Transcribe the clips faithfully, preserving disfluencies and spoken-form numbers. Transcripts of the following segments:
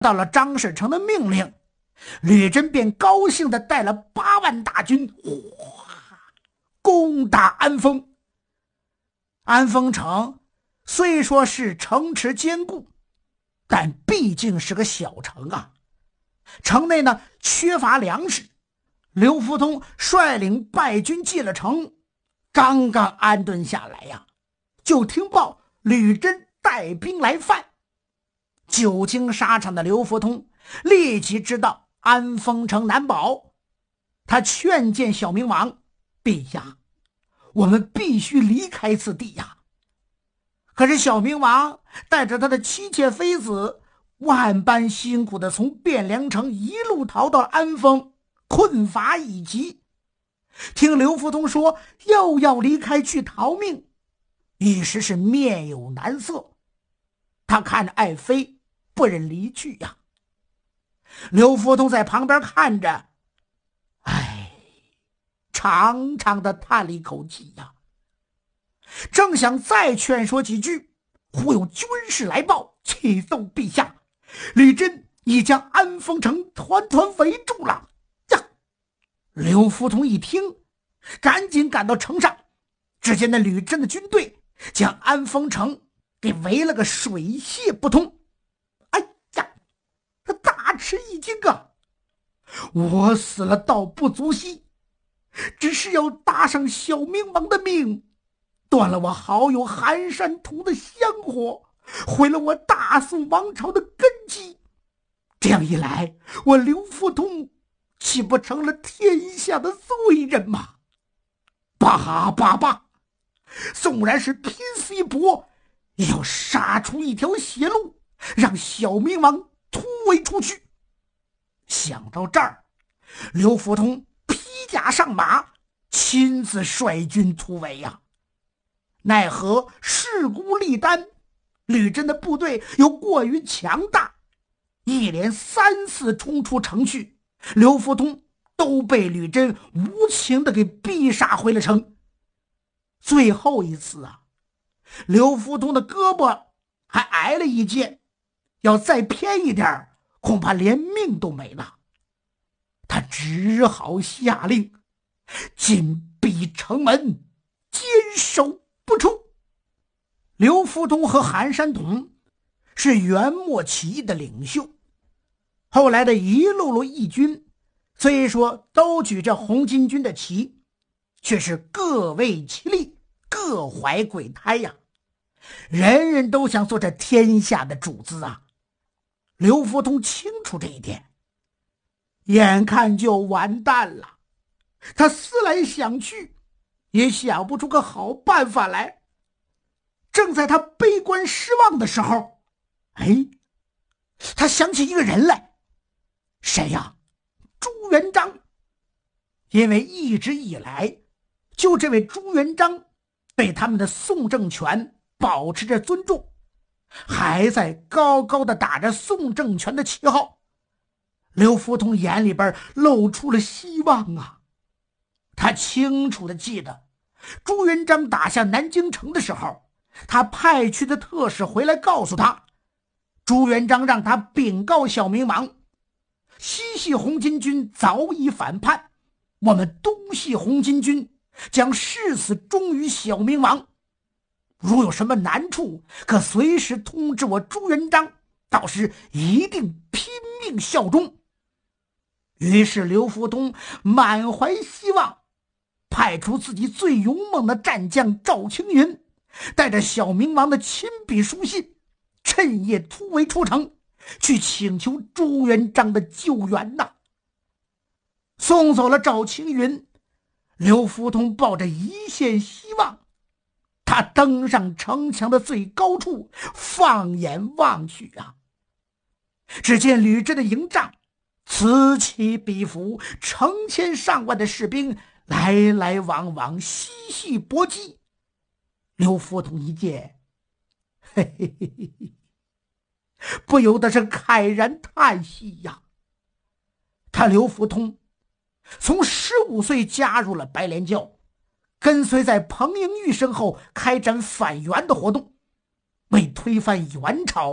到了张士诚的命令，吕珍便高兴地带了八万大军哗攻打安丰。安丰城虽说是城池坚固，但毕竟是个小城啊，城内呢缺乏粮食。刘福通率领败军进了城，刚刚安顿下来呀，就听报吕珍带兵来犯。久经沙场的刘福通立即知道安丰城难保，他劝谏小明王：陛下，我们必须离开此地呀。可是小明王带着他的妻妾妃子，万般辛苦地从汴梁城一路逃到了安丰，困乏已极。听刘福通说又要离开去逃命，一时是面有难色。他看着爱妃，不忍离去呀。刘福通在旁边看着，唉，长长的叹了一口气呀。正想再劝说几句，忽有军士来报，启奏陛下，吕珍已将安丰城团团围住了呀！刘福通一听，赶紧赶到城上，只见那吕珍的军队将安丰城给围了个水泄不通。哎呀，他大吃一惊啊！我死了倒不足惜，只是要搭上小明王的命，断了我好友韩山童的香火，毁了我大宋王朝的根基。这样一来，我刘福通岂不成了天下的罪人吗？罢罢罢，纵然是拼死一搏，也要杀出一条血路，让小明王突围出去。想到这儿，刘福通披甲上马，亲自率军突围呀、啊。奈何势孤力单，吕珍的部队又过于强大，一连三次冲出城去，刘福通都被吕珍无情地给逼杀回了城。最后一次啊，刘福通的胳膊还挨了一箭，要再偏一点，恐怕连命都没了。他只好下令紧闭城门，坚守不出。刘福通和韩山童是元末起义的领袖，后来的一路路义军虽说都举着红巾军的旗，却是各为其利，各怀鬼胎呀，人人都想做这天下的主子啊。刘福通清楚这一点，眼看就完蛋了，他思来想去，也想不出个好办法来。正在他悲观失望的时候，哎，他想起一个人来。谁呀？朱元璋。因为一直以来，就这位朱元璋对他们的宋政权保持着尊重，还在高高的打着宋政权的旗号。刘福通眼里边露出了希望啊！他清楚地记得，朱元璋打下南京城的时候，他派去的特使回来告诉他，朱元璋让他禀告小明王，西系红巾军早已反叛，我们东系红巾军将誓死忠于小明王，如有什么难处，可随时通知我朱元璋，到时一定拼命效忠。于是刘福通满怀希望，派出自己最勇猛的战将赵青云，带着小明王的亲笔书信，趁夜突围出城，去请求朱元璋的救援呐。送走了赵青云，刘福通抱着一线希望，他登上城墙的最高处，放眼望去啊，只见吕雉的营帐此起彼伏，成千上万的士兵来来往往，嬉戏搏击。刘福通一见，嘿嘿嘿嘿嘿，不由得是慨然叹息呀。他刘福通从十五岁加入了白莲教，跟随在彭英玉身后开展反元的活动，为推翻元朝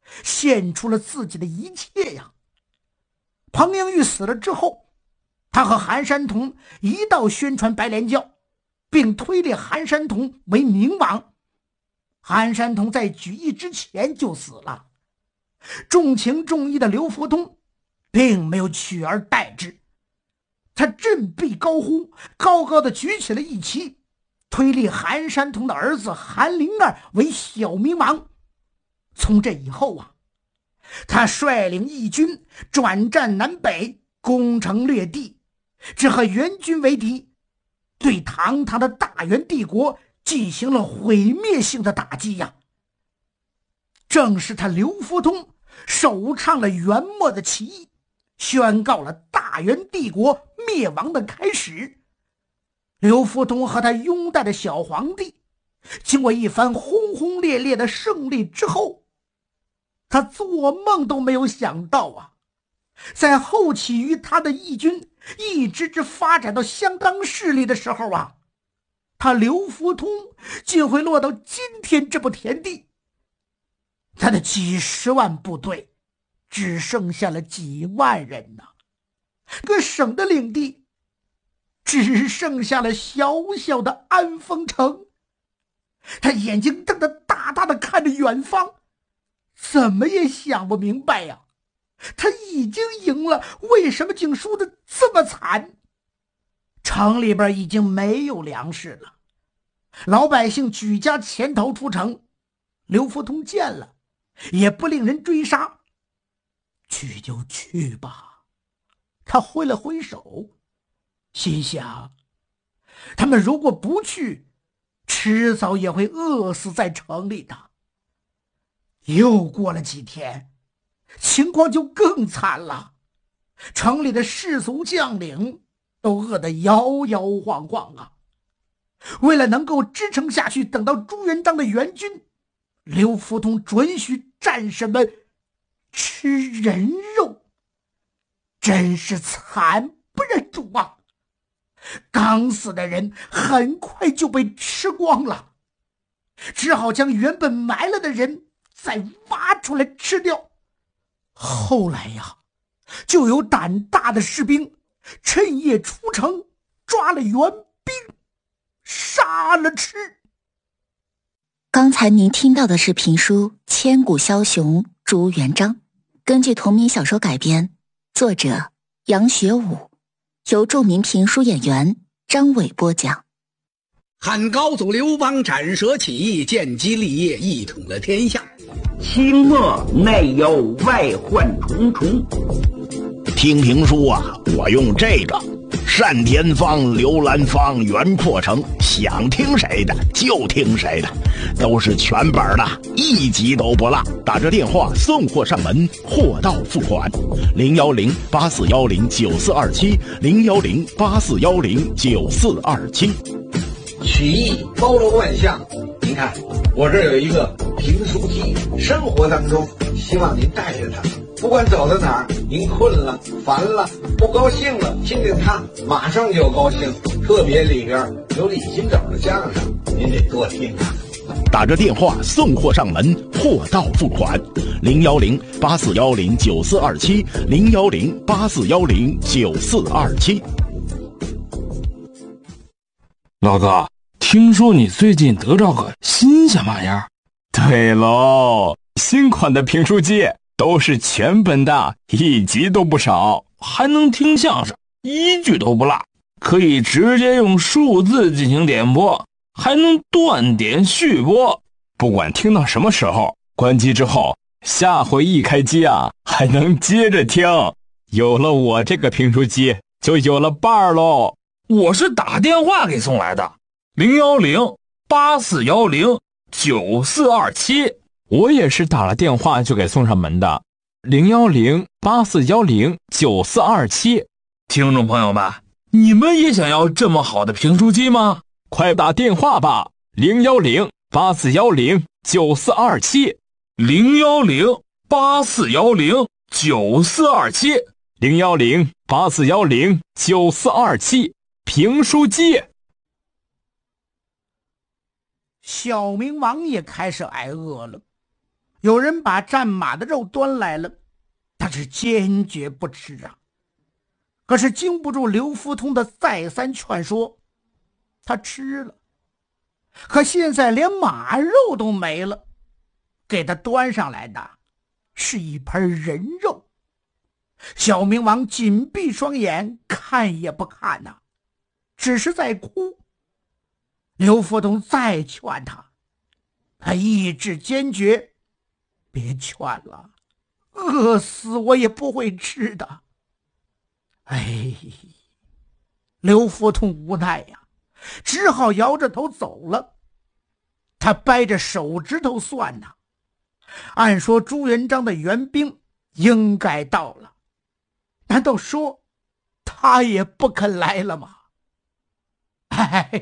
献出了自己的一切呀。彭英玉死了之后，他和韩山童一道宣传白莲教，并推列韩山童为明王。韩山童在举义之前就死了，重情重义的刘福通并没有取而代之，他振臂高呼，高高的举起了义旗，推立韩山童的儿子韩灵儿为小明王。从这以后啊，他率领义军转战南北，攻城略地，只和元军为敌，对堂堂的大元帝国进行了毁灭性的打击呀。正是他刘福通首创了元末的起义，宣告了大元帝国灭亡的开始。刘福通和他拥戴的小皇帝经过一番轰轰烈烈的胜利之后，他做梦都没有想到啊，在后起于他的义军一直直发展到相当势力的时候啊，他刘福通竟会落到今天这步田地。他的几十万部队只剩下了几万人呐，个省的领地只剩下了小小的安丰城。他眼睛瞪得大大的看着远方，怎么也想不明白呀，他已经赢了，为什么竟输得这么惨？城里边已经没有粮食了，老百姓举家潜逃出城。刘福通见了也不令人追杀，去就去吧。他挥了挥手，心想他们如果不去，迟早也会饿死在城里的。又过了几天，情况就更惨了，城里的士卒将领都饿得摇摇晃晃啊。为了能够支撑下去，等到朱元璋的援军，刘福通准许战士们吃人肉，真是惨不忍睹啊！刚死的人很快就被吃光了，只好将原本埋了的人再挖出来吃掉。后来呀，就有胆大的士兵趁夜出城，抓了援兵，杀了吃。 刚才您听到的是评书《千古枭雄朱元璋》，根据同名小说改编，作者杨学武，由著名评书演员张伟播讲。 汉高祖刘邦斩蛇起义，建基立业，一统了天下。 清末内忧外患重重。 听评书啊，我用这个单田芳、刘兰芳、袁阔成，想听谁的就听谁的，都是全本的，一集都不落。打着电话送货上门，货到付款。零幺零八四幺零九四二七，零幺零八四幺零九四二七。 曲艺包罗万象，您看我这有一个评书机，生活当中希望您带着它，不管走到哪儿，您困了、烦了、不高兴了，听听它，马上就高兴。特别里边有李金斗的相声，您得多听啊。 打着电话送货上门，货到付款。零幺零八四幺零九四二七，零幺零八四幺零九四二七。 老哥，听说你最近得着个新鲜玩意儿？ 对喽，新款的评书机都是全本的，一集都不少， 还能听相声，一句都不落，可以直接用数字进行点播，还能断点续播。 不管听到什么时候，关机之后，下回一开机啊，还能接着听。有了我这个评书机，就有了伴儿喽。 我是打电话给送来的，零幺零八四幺零九四二七。 我也是打了电话就给送上门的，零幺零八四幺零九四二七。 听众朋友们，你们也想要这么好的评书机吗？ 快打电话吧，零幺零八四幺零九四二七， 零幺零八四幺零九四二七， 零幺零八四幺零九四二七。评书机。 小明王也开始挨饿了， 有人把战马的肉端来了，他是坚决不吃啊。可是经不住刘福通的再三劝说，他吃了。可现在连马肉都没了，给他端上来的是一盆人肉。小明王紧闭双眼，看也不看呐、啊，只是在哭。刘福通再劝他，他意志坚决，别劝了，饿死我也不会吃的。哎，刘福通无奈呀、啊，只好摇着头走了。他掰着手指头算呐，按说朱元璋的援兵应该到了，难道说他也不肯来了吗？哎，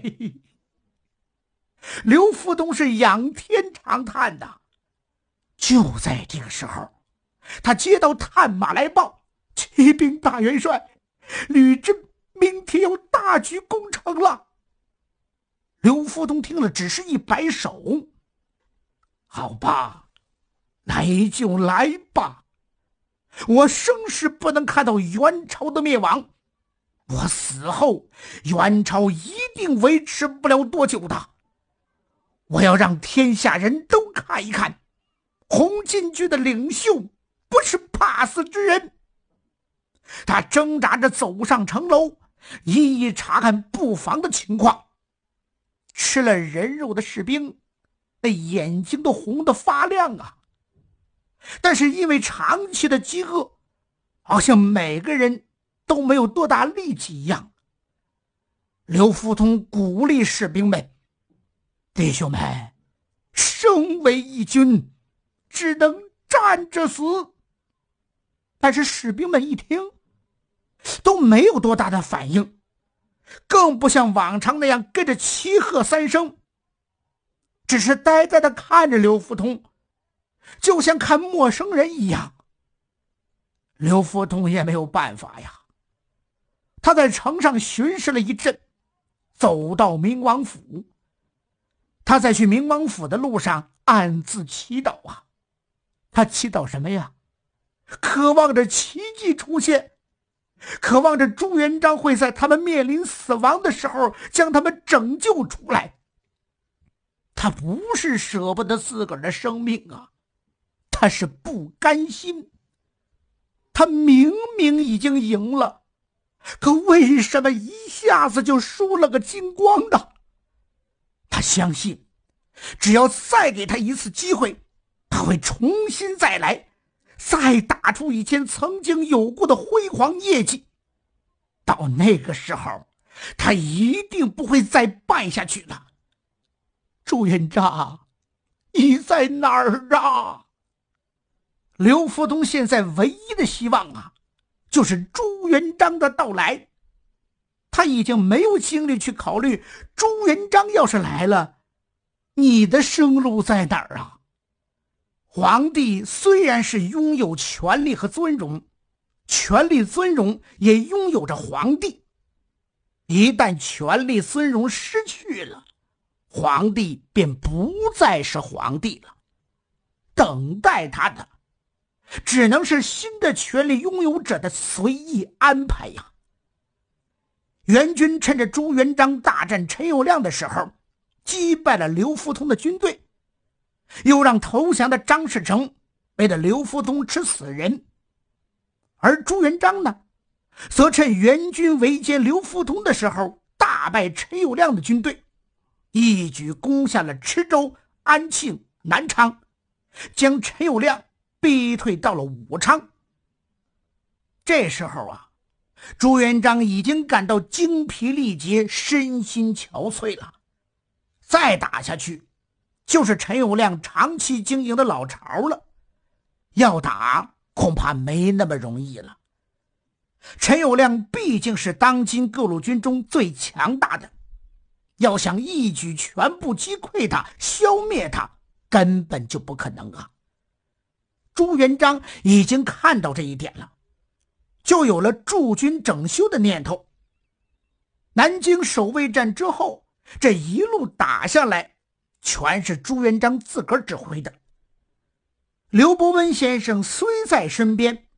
刘福通是仰天长叹的。就在这个时候，他接到探马来报，启禀大元帅，吕雉明天要大举攻城了。刘福通听了，只是一摆手，好吧，来就来吧，我生是不能看到元朝的灭亡，我死后元朝一定维持不了多久的。我要让天下人都看一看，红巾军的领袖不是怕死之人。他挣扎着走上城楼，一一查看布防的情况。吃了人肉的士兵，那眼睛都红得发亮啊！但是因为长期的饥饿，好像每个人都没有多大力气一样。刘福通鼓励士兵们，弟兄们，生为一军，只能站着死。但是士兵们一听，都没有多大的反应，更不像往常那样跟着齐喝三声，只是呆呆地看着刘福通，就像看陌生人一样。刘福通也没有办法呀，他在城上巡视了一阵，走到明王府。他在去明王府的路上暗自祈祷啊，他祈祷什么呀？渴望着奇迹出现，渴望着朱元璋会在他们面临死亡的时候将他们拯救出来。他不是舍不得自个儿的生命啊，他是不甘心。他明明已经赢了，可为什么一下子就输了个精光呢？他相信，只要再给他一次机会，他会重新再来，再打出以前曾经有过的辉煌业绩。到那个时候，他一定不会再败下去了。朱元璋，你在哪儿啊？刘福通现在唯一的希望啊，就是朱元璋的到来。他已经没有精力去考虑朱元璋要是来了，你的生路在哪儿啊？皇帝虽然是拥有权力和尊荣，权力尊荣也拥有着皇帝。一旦权力尊荣失去了，皇帝便不再是皇帝了。等待他的只能是新的权力拥有者的随意安排呀。元军趁着朱元璋大战陈友谅的时候，击败了刘福通的军队，又让投降的张士诚为了刘福通吃死人。而朱元璋呢，则趁元军围歼刘福通的时候，大败陈友谅的军队，一举攻下了池州、安庆、南昌，将陈友谅逼退到了武昌。这时候啊，朱元璋已经感到精疲力竭，身心憔悴了。再打下去，就是陈友谅长期经营的老巢了，要打恐怕没那么容易了。陈友谅毕竟是当今各路军中最强大的，要想一举全部击溃他、消灭他，根本就不可能啊。朱元璋已经看到这一点了，就有了驻军整修的念头。南京守卫战之后，这一路打下来，全是朱元璋自个儿指挥的。 刘伯温先生虽在身边，